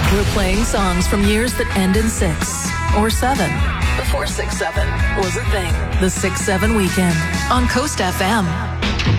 We're playing songs from years that end in 6 or 7. Before 6-7 was a thing. The 6-7 Weekend on Coast FM.